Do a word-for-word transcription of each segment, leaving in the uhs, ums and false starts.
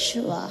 schwach.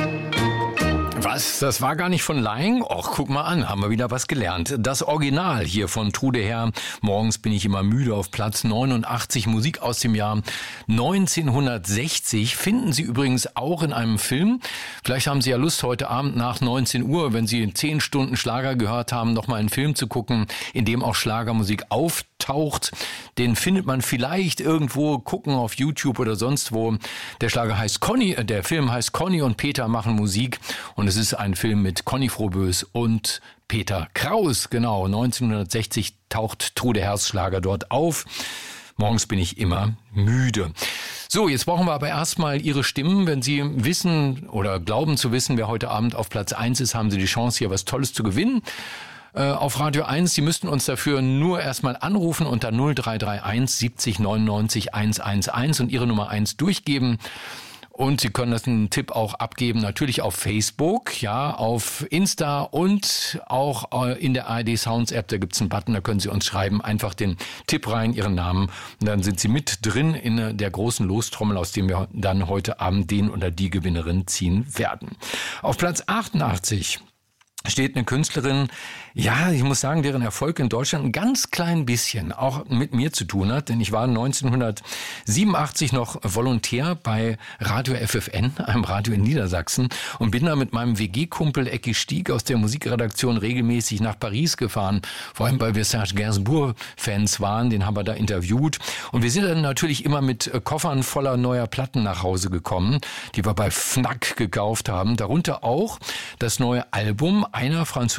Was? Das war gar nicht von Laing? Och, guck mal an, haben wir wieder was gelernt. Das Original hier von Trude Herr. Morgens bin ich immer müde auf Platz neunundachtzig. Musik aus dem Jahr neunzehnhundertsechzig. Finden Sie übrigens auch in einem Film. Vielleicht haben Sie ja Lust, heute Abend nach neunzehn Uhr, wenn Sie zehn Stunden Schlager gehört haben, nochmal einen Film zu gucken, in dem auch Schlagermusik auftaucht. Den findet man vielleicht irgendwo, gucken auf YouTube oder sonst wo. Der Schlager heißt Conny, äh, der Film heißt Conny und Peter machen Musik. Und es ist ein Film mit Conny Froboess und Peter Kraus. Genau, neunzehnhundertsechzig taucht Trude Herrs Schlager dort auf. Morgens bin ich immer müde. So, jetzt brauchen wir aber erstmal Ihre Stimmen. Wenn Sie wissen oder glauben zu wissen, wer heute Abend auf Platz eins ist, haben Sie die Chance, hier was Tolles zu gewinnen. Auf Radio eins. Sie müssten uns dafür nur erstmal anrufen unter null drei drei eins siebzig neunundneunzig hundertelf und Ihre Nummer eins durchgeben. Und Sie können das einen Tipp auch abgeben, natürlich auf Facebook, ja, auf Insta und auch in der A R D Sounds App, da gibt's einen Button, da können Sie uns schreiben, einfach den Tipp rein, Ihren Namen, und dann sind Sie mit drin in der großen Lostrommel, aus dem wir dann heute Abend den oder die Gewinnerin ziehen werden. Auf Platz achtundachtzig steht eine Künstlerin, ja, ich muss sagen, deren Erfolg in Deutschland ein ganz klein bisschen auch mit mir zu tun hat, denn ich war neunzehnhundertsiebenundachtzig noch Volontär bei Radio F F N, einem Radio in Niedersachsen, und bin da mit meinem W G-Kumpel Ecki Stieg aus der Musikredaktion regelmäßig nach Paris gefahren, vor allem weil wir Serge Gainsbourg-Fans waren, den haben wir da interviewt, und wir sind dann natürlich immer mit Koffern voller neuer Platten nach Hause gekommen, die wir bei Fnac gekauft haben, darunter auch das neue Album einer französischen